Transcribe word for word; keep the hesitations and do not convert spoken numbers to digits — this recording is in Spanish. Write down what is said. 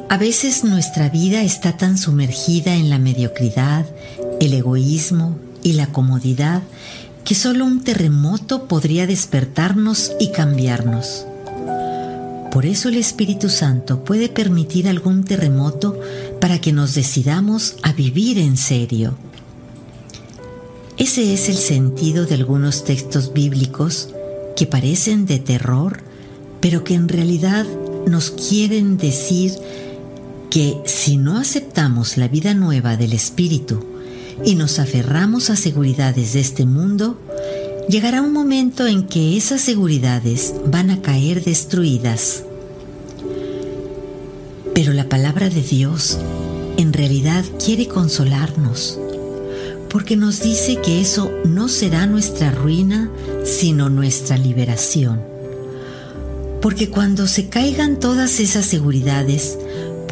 A veces nuestra vida está tan sumergida en la mediocridad, el egoísmo y la comodidad que solo un terremoto podría despertarnos y cambiarnos. Por eso el Espíritu Santo puede permitir algún terremoto para que nos decidamos a vivir en serio. Ese es el sentido de algunos textos bíblicos que parecen de terror, pero que en realidad nos quieren decir que si no aceptamos la vida nueva del Espíritu y nos aferramos a seguridades de este mundo, llegará un momento en que esas seguridades van a caer destruidas. Pero la palabra de Dios en realidad quiere consolarnos, porque nos dice que eso no será nuestra ruina, sino nuestra liberación. Porque cuando se caigan todas esas seguridades,